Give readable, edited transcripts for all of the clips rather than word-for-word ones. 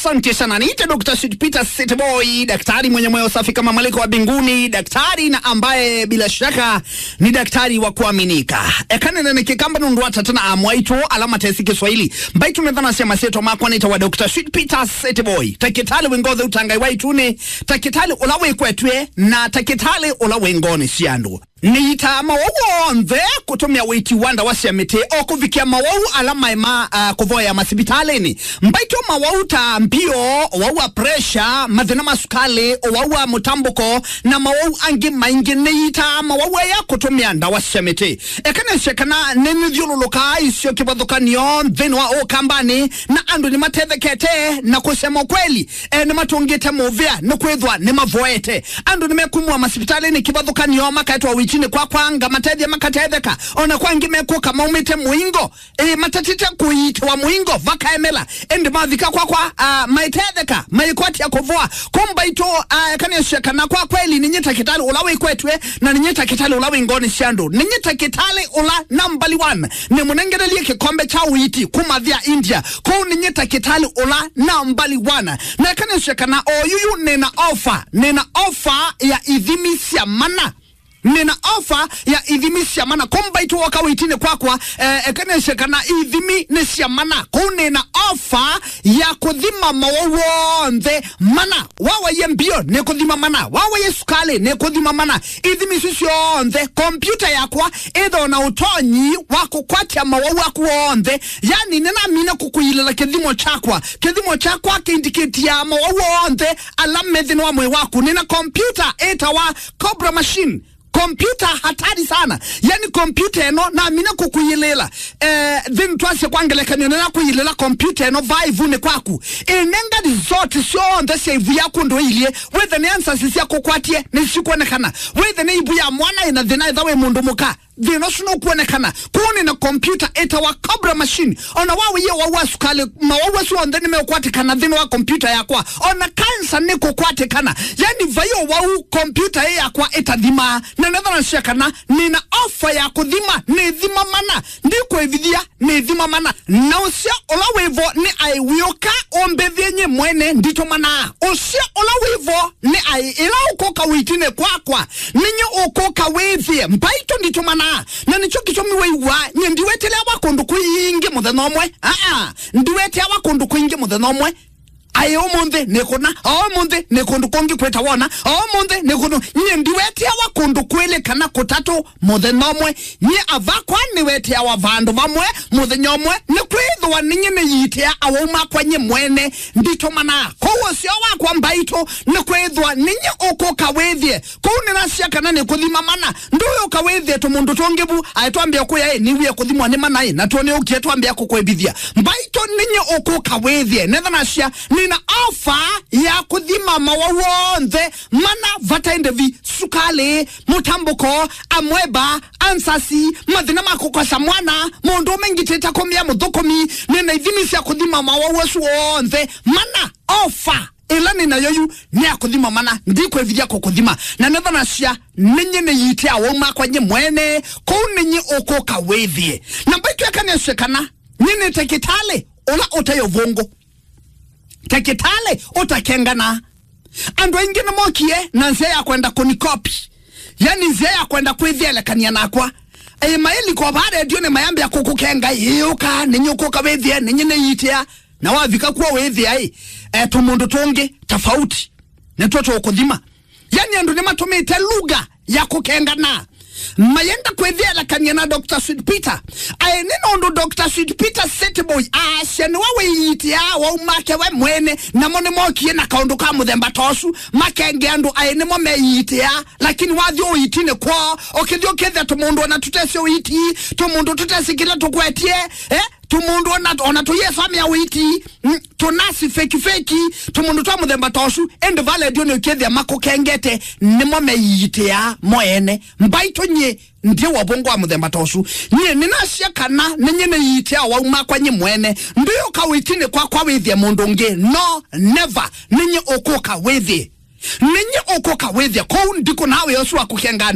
Asante sana. Niite Dr. Peter Setboy, daktari mwenye moyo safi kama malaika wa mbinguni, daktari na ambaye bila shaka ni daktari wa kuaminika. Ekane na nikikamba nundwata tena amwaito alama tesi Kiswahili. Mbaitu methana sema seto makwa nita wa Dr. Peter Setboy. Takitali wengoze utangai waitune, takitali ulawe kwetwe na takitali ulawe ngoni siandu. Niita mawawu onze kutumia witi wanda wasiamete okuvikia mawawu alama ima kuvoya masibitaleni. Mbaito mawawu ta mbio, wawu pressure, madhina masukale, wawu mutambuko na mawawu angi maingi. Niita mawawu ya kutumia nda wasiamete. Ekane shekana nini diololoka isio kibaduka nion dhenwa o kambani na andu ni mateve kete na kusema kweli. Ni matungete movia na kwedwa ni mavoete. Andu ni mekumua masibitaleni kibaduka nion makaitwa chini kwa kwanga matedya makatedeka ona kwangi mekuka maumite muingo matatite kuitwa muingo vaka emela endi mavika kwa maitedeka maikwati ya kuvua kumba ito kanesheka na kwa kweli ninyeta kitali ulawe kwetwe na ninyeta kitali ulawe ngoni siandu ninyeta kitali ula nambali 1 ni munengerelie kikombe cha uiti kumadhia India ku ninyeta kitali ula nambali 1 na kanesheka na oyuyu nina offer ya idhimisia mana nina offer ya idhimi siamana komba ito waka witine kwa ekane shekana idhimi ni siamana kunina offer ya kudhima mawawonde mana wawa yembio ne kudhima mana wawa yesukale ne kudhima mana idhimi susionde kompyuta yakwa edo na utonyi wako kwatia mawawa kuonde yani nina mina kukuilela kedhimo chakwa kindiketi ya mawawonde alamedhino wa mwe waku nina kompyuta etawa Cobra machine kompyuta hatari sana yani kompyuta eno na mina kukuyilela then twase kwangeleka nena kuyilela kompyuta eno vaivune kwaku enenga zote sionde save yako ndo ilie whether ne answers yako kwatie nisikuonekana whether ne ibu ya mwana ina thina thawe mundu muka thino suno kuonekana kuni na kompyuta etawa Cobra machine ona wawe ye wawa sukale mawawa suonde nimekwatikana thino wa kompyuta yakwa ona kansa niko kwatikana yani vayo wau kompyuta yakwa etadhima na nadhana shekana nina offer ya kudhima ni dhima mana ndiko evidhia ni dhima mana na usia olawevo ni aiwioka ombevyenye mwene ndito mana usia olawevo ni ila ukoka witine kwa ninyo ukoka wevye mbaito ndito mana na nicho kichomi weiwa nye ndiwetele wakondo kuinge mudhenomwe ndiwete wakondo kuinge mudhenomwe ayo monde nekona monde nekondo kongi kweta wona monde nekondo nye ndiwete wakondo kwele kana kutatu mudhenomwe nye avakwa niwete avandu vamwe mudhenyomwe nekwetho waninye neyitea awoma kwanye mwene ndito mana kowo sio wakwa mbaito nekwetho ninye okoka wethie ko ninasia kana nekudhima mana ndoyo kawethie to mundu tongebu aitwambia ko yae niwe kudhimwa ne mana na tone ukietwambia ko kwebithia mbaito ninye okoka wethie nethanashia nina offer ya kudhima mawawonde mana vataendevi sukale mutambuko amweba ansasi madhina makokosa mwana mundu mengiteta komia mudhokomi nina idhimisi ya kudhima mawawosu onde mana offer elani na yoyu ni akudhima mana ndiko evidia kukudhima na nethanashia ninye ne yitea woma kwanye mwene ko ninye okoka wethie na mbaitu ya kaneshekana nini tekitale ola otayo vongo tekitale utakengana ando ingine mokie na nzea ya kwenda kunikopi yani nzea ya kwenda kwethiele kania nakwa maeli kwa baada dione mayambi ya kukukenga yuka ninyukuka wethie ninyine yitea na wavika kuwa wethie tumundu tungi tofauti netuoto ukudhima yani ando ni matumite lugha ya kukengana mayenda kwethiela kania na Dr. Peter nino ndo Dr. Peter Setboy asene wawe yitia wa umake we mwene na mone mokie na kaunduka muthemba tosu makenge andu nimo meyitia lakini wathi oyitine kwa okithio kethe tumundu na tutese oyiti tumundu tutese kila tukwetie tumundu ona tuyesa mya witi tunasi feki tumundu twa muthemba tosu ende vale dio ne kethia makokengete nimo meyitia moene mbaito nye ndiye wabongo wa muthemba tosu nye ninasia kana nenye ne yitia wa umakwa nye mwene ndiyo kawitine kwa wethie mundu nge no never nenye okoka wethie nenye okoka wethie ko ndiko nawe yosu akukengando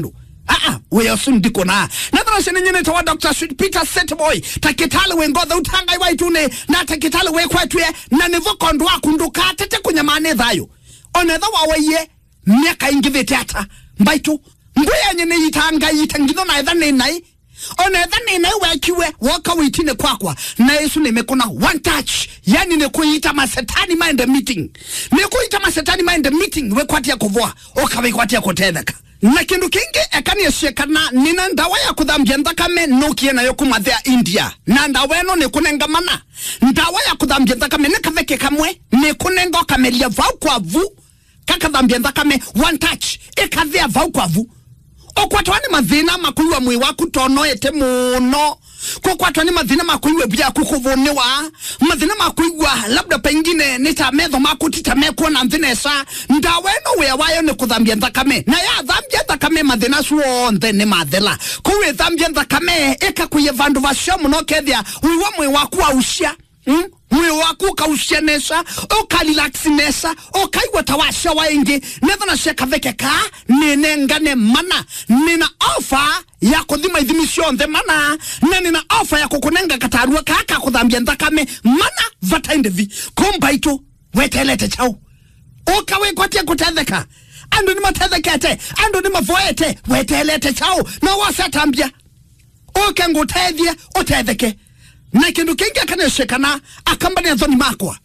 we ndiko na thana shene nyene tawa Dr. Sweet Peter Setboy takitale we ngodha utanga iwaitune na takitale we kwatwe na nevo kondo akunduka tete kunyamane thayo onetha wawaye miaka ingivete ata mbaitu nguya nyene yitanga yitangitho na etha nai onetha nai wakiwe waka witine kwakwa na Yesu nimekuna one touch yani nikuita masetani mind meeting nikuita masetani mind meeting we kwatia kuvua okawe kwatia kutetheka na kindu kingi ekani yeshekana nina ndawa ya kuthambia thakame nukie nayo kumathia India na ndawa eno ni kunengamana ndawa ya kuthambia thakame ni katheke kamwe ni kunengo kamelia vau kwa vu kakathambia thakame one touch ikathia vau kwa vu okwatwani mathina makuiwa mwi waku tonoete muno kokwatwani mathina makuiwa bia kukuvuniwa mathina makuiwa labda pengine nita metho makutita mekwo na nthinesa ndawa eno we wayo ni kuthambia thakame na ya thambia thakame mathina suonthe ni mathela kuwe thambia thakame ikakuye vandu vacio muno kethia wiwa mwi waku aucia mwe waku kausianesa okalilaxinesa okaiwa tawasha waingi nethana sheka vekeka ninengane mana nina offer ya kuthima ithimisio nthe mana na nina offer ya kukunenga katarua kaka kuthambia thakame mana vata indevi kumbaito wetelete chao okawe kwatia kutetheka ando ni matethekete ando ni mavoete wetelete chao na wasatambia okengutethie utetheke na kindu kingi akaneshekana akamba ni athoni makwa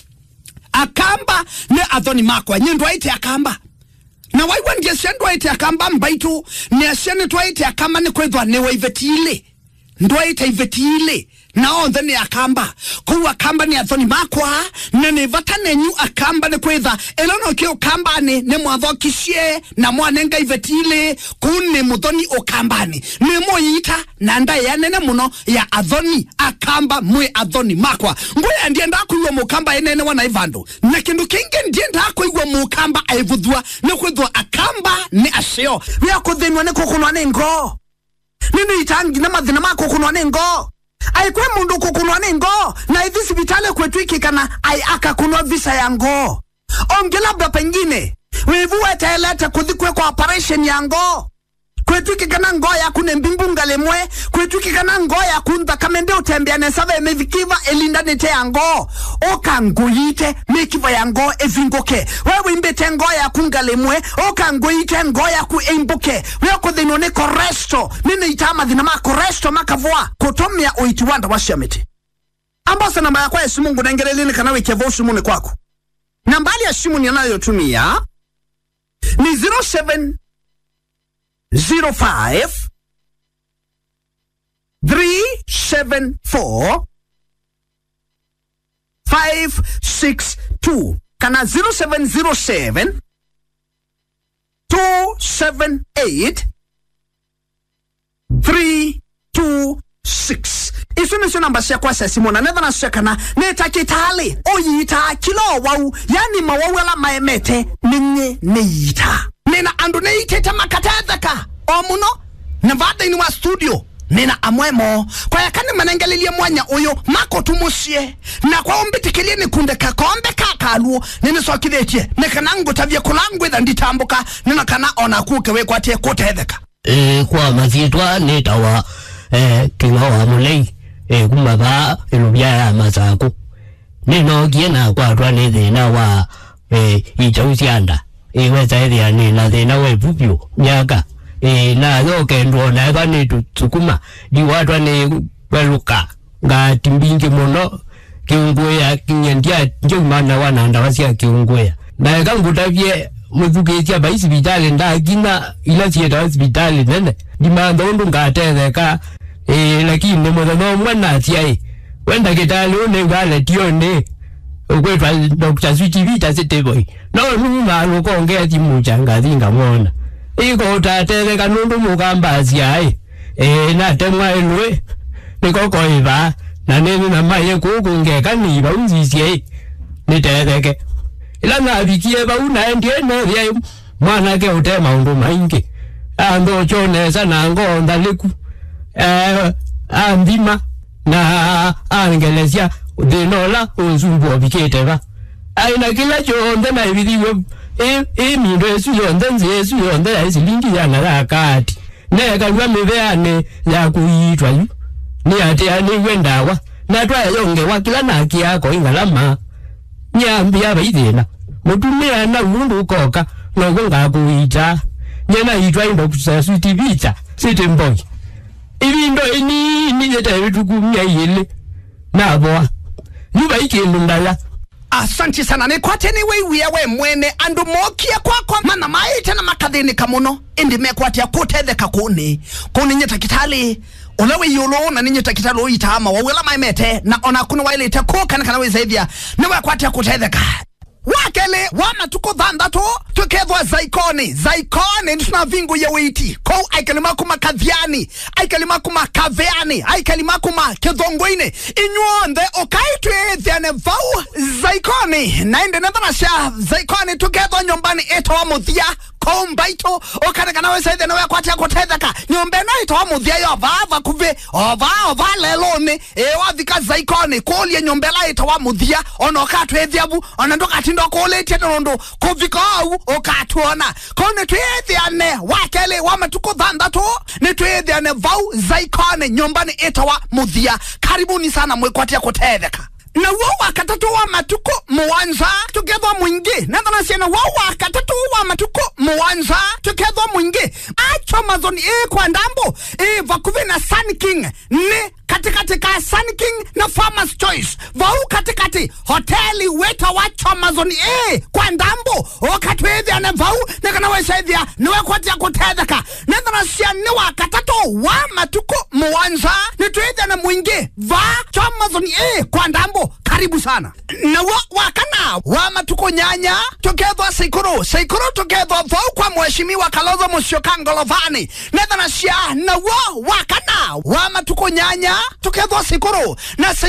akamba ni athoni makwa nyendo aite akamba na waiwa ndiye sendo aite akamba mbaitu ni ashene tu aite akamba ni kwethwa ni waivetile ndo aite ivetile na onthe ni akamba kuwa akamba ni athoni makwa na ni vatanenyu akamba ni kwetha elono kio kambani ni mwathokishie na mwanenga ivetile kuni muthoni okambani ni moyita na ndae ya nene muno ya athoni akamba mwe athoni makwa nguya ndiye ndakuiwa mukamba enene wana ivando na kindu kingi ndiye ndakuiwa mukamba aivuthua ni kwethwa akamba ni ashio wia kuthinwa ni kukunwa ni ngo nini itangi na mathina mako kukunwa ni ngo aikwe mundu kukunwa ni ngo na ithi sibitale kwetu ikikana ai akakunwa visa ya ngo onge labda pengine wivu wetelete kuthikwe kwa operation ya ngo kwetu ikikana ngo ya kune mbimbunga lemwe kwetu ikikana ngo ya kuntha kamende utembea nesave mevikiva elindanite ya ngo oka nguyite mekiva ya ngo evingoke wewe imbete ngo ya kunga lemwe oka nguyite ngo ya kuimbuke wewe kuthino ni koresto nini itama dhina mako resto makavua kutomia uitiwanda wa shiamiti ambasa namba ya kwa Yesu Mungu na ngelelini kanawe kevo shumune kwako nambali ya shimu ni anayotumia ni 0705 374 562 kana 0707 278 326 isu nisu namba siya kwa sesimona neva na sekana neta kitali oyita kilo wau yani mawawela maemete ninye neita nina andu neitete makatetheka omuno nevada inu wa studio nina amwemo kwa yakani manengelilie mwanya uyo mako tumusie na kwa ombitikilie ni kunde kakombe kakaluo nini sokidetie nekanangu tavye kulangu idha nditambuka nina kana ona kuke we kwa tie kutetheka kwa mazitwa nitawa kingawa mulei kumaba ilubia ya mazaku nino kiena kwa tuani dhina wa ichausianda weza edhia nina dhina we pupio nyaka na yoke nduona eka ni tutsukuma di watu wani weluka nga timbingi mono kiunguya kinyendia njumana wananda wasia kiunguya na eka ngutavye mwezuketia ba isibitali nda kina ila sieta hospitali nene di maandondu nga atetheka lakini mwana mwana atiai wenda kitali une ngale tione ukwetwa Dr. Sweet Peter Setboy no numa alokongea timucha ngazinga mona iko utatetheka nundu mukamba asiai na temwa elwe nikoko iva na nini na maye kukungeka niba unzisie nitetheke ila nabikie ba unaendie nevya mwana ke utema undu maingi ando chone sana ngonda liku andima na angelesia denola uzumbu obiketeba aina kila chonde na ibidiwe mindo esu yonde nzesu yonde isilingi yana rakati ne kalwa mibeane ya kuitwa yu ni ati ani wendawa na twa yonge wakila na kiako ingalama nyambia baidena mutumia na undu koka no gonga kuita nyena itwa indo kusasu tibicha sitemboy ibindo ini yete tukumya yele na boa nuba ikindu ndala. Asante sana ni kwa teni we mwene andu mokia kwako mana maite na makadhini kamuno indi mekwatia kutetheka kuni nyeta kitali olewe yolo na nyeta kitali oitama wawela maimete na ona kuni wailete kuka kana wezevya niwe kwatia kutetheka wakele wana tuko dhandatu tukedwa zaikoni nituna vingu ya witi kou aikalima kuma kadhiani aikalima kuma kaveani aikalima kuma kidhongoine inyuonde okaitwe thiane vau zaikoni nainde nethanasha zaikoni tukedwa nyombani eto wa muthia kou mbaito okanekana wesaithe nawe kwatia kutetheka nyombe na eto wa muthia yo vava kuve ova lelone wathika zaikoni kulia nyombela eto wa muthia ono okatwe thiabu ona ndokati ndokoletia nondo kuvika au okatuona kone twethiane wakele wama tuko dhandatu ni twethiane vau zaikone nyombani etawa muthia karibuni sana mwekwatia kutetheka na wawa katatu wa matuko mwanza tukethwa mwingi nathana siena wawa katatu wa matuko mwanza tukethwa mwingi acho mazoni kwa ndambo vakuve na Sun King ni katikati ka Sun King na Farmers Choice vau katikati hoteli weta wacho mazoni kwa ndambo okatwethia na vau nekana wesaithia niwe kwatia kutetheka nathana siena wa katatu wa matuko mwanza ni twethia na mwingi va cho mazoni kwa ndambo karibu sana na wakana wa matuko nyanya tukethwa Saikuru tukethwa vau kwa mheshimiwa Kalonzo Musyoka Ngolovani nethanashia na wakana wa matuko nyanya tukethwa Saikuru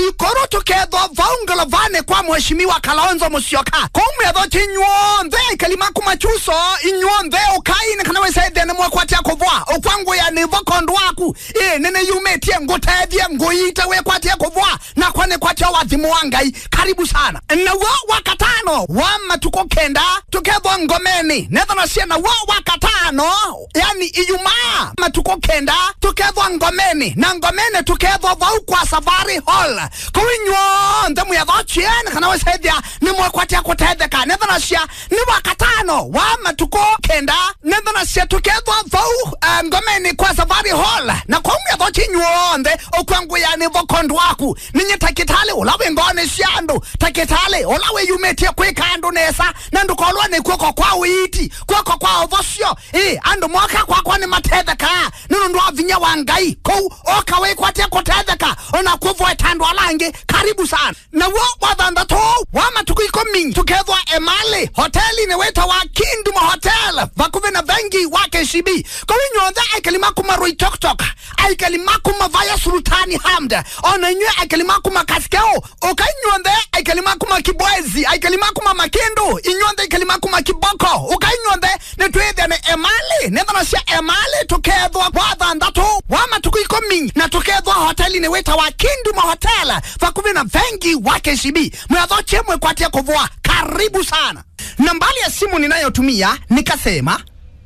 tukethwa vau Ngolovani kwa mheshimiwa Kalonzo Musyoka kumwetho tinyuonthe ikalima kumachuso inyuonthe ukaine kana wesaithia ni mwekwatia kuvwa ukwangu ya nivo kondu waku nene yumetie ngutethie nguita wekwatia kuvwa na kwane kwatia wathimu wangai karibu sana na wakatano wa matuko kenda tukethwa Ngomeni nethanasia na wakatano yani Ijumaa matuko kenda tukethwa Ngomeni na Ngomeni tukethwa vau kwa Safari Hall kuinywo ndemu ya dhochien kana wesaithia ni mwekwatia kutetheka nethanasia ni wakatano wa matuko kenda nethanasia tukethwa vau Ngomeni kwa Safari Hall na kwa umya dhochinywo ndhe okwangu ya nivo kondu waku ninyi takitali ulawe ngone siandu takitali ulawe yumetie kwikando nesa na ndukolwa ni kwoko kwa witi kwoko kwa ovosio andu mwaka kwa ni matetheka nunu ndo avinya wangai kou okawe kwatia kutetheka ona kuvwa etandu alange karibu sana na wadhandato wama tukuiko mingi tukethwa Emali hoteli ni weta wa Kingdom Hotel vakuve na vengi wake shibi kwa nyonda aikalima kuma Roi Tok aikalima kuma vaya Sultani Hamda ona nywe aikalima kuma Kaskeo okanyonde aikalima kuma Kibwezi aikalima kuma Makindu inyonde aikalima kuma Kiboko okanyonde netwethia ne Emali nethanashia Emali tukethwa wadhandato wama tukuiko mingi na tukethwa hoteli ni weta wa Kingdom Hotel vakuve na vengi wake shibi mwathoche mwekwatia kuvua karibu sana nambali ya simu ninayotumia nikasema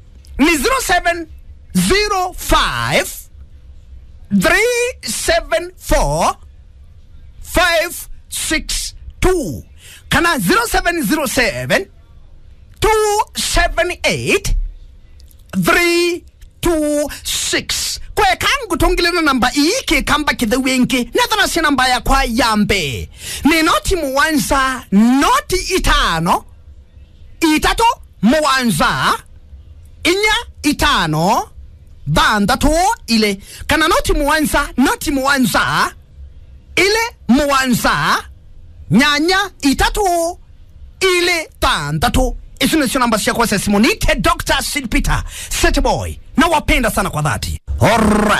ni 0705 374 562 kana 0707 278 326 kwe kangu tongilena namba iike kamba kithawenki nethanasia namba ya kwa yambe ni noti muwanza noti itano itatu muwanza inya itano bandatu ile kana noti muwanza ile muwanza nyanya itatu ile bandatu isune sio namba sia kwa simu ni Dr. Sid Peter Set Boy na wapenda sana kwa dhati. Alright.